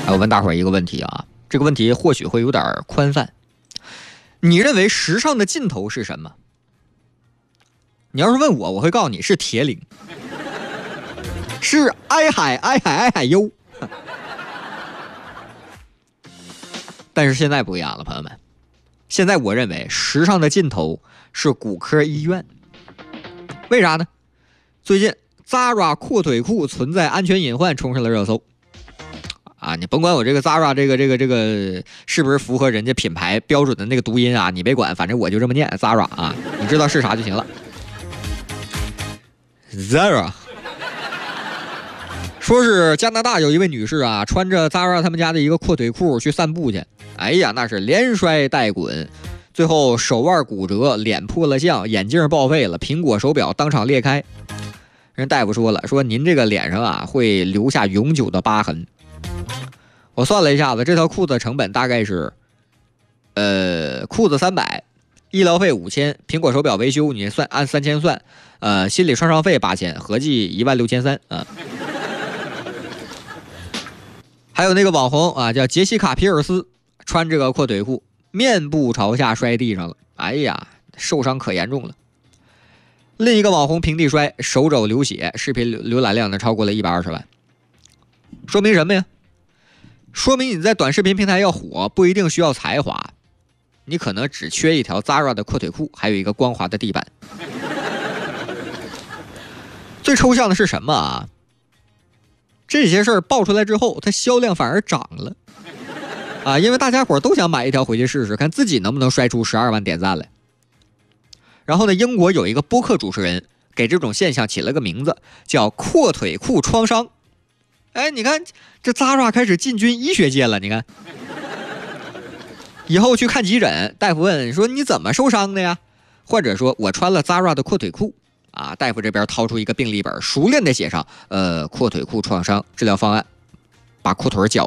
我问大伙儿一个问题啊，这个问题或许会有点宽泛。你认为时尚的尽头是什么？你要是问我，我会告诉你是铁岭，是哀海哀海哀海哟。但是现在不一样了，朋友们，现在我认为时尚的尽头是骨科医院。为啥呢？最近 Zara 阔腿裤存在安全隐患冲上了热搜。啊，你甭管我这个 Zara 这个是不是符合人家品牌标准的那个读音啊，你别管，反正我就这么念 Zara 啊，你知道是啥就行了。Zara 说是加拿大有一位女士啊，穿着 Zara 他们家的一个阔腿裤去散步去，哎呀，那是连摔带滚，最后手腕骨折，脸破了相，眼镜报废了，苹果手表当场裂开。人大夫说了，说您这个脸上啊会留下永久的疤痕。我算了一下子，这条裤子成本大概是，裤子300，医疗费5000，苹果手表维修你算按3000算，心理创伤费8000，合计16300啊。还有那个网红啊，叫杰西卡皮尔斯，穿这个阔腿裤，面部朝下摔地上了，哎呀，受伤可严重了。另一个网红平地摔，手肘流血，视频浏览量呢超过了120万。说明什么呀？说明你在短视频平台要火，不一定需要才华，你可能只缺一条 Zara 的阔腿裤，还有一个光滑的地板。最抽象的是什么啊？这些事儿爆出来之后，它销量反而涨了啊！因为大家伙都想买一条回去试试，看自己能不能摔出12万点赞来。然后呢，英国有一个播客主持人给这种现象起了个名字，叫阔腿裤创伤。哎，你看这 Zara 开始进军医学界了，你看，以后去看急诊，大夫问说你怎么受伤的呀？或者说我穿了 Zara 的阔腿裤啊，大夫这边掏出一个病历本，熟练的写上阔腿裤创伤治疗方案，把裤腿绞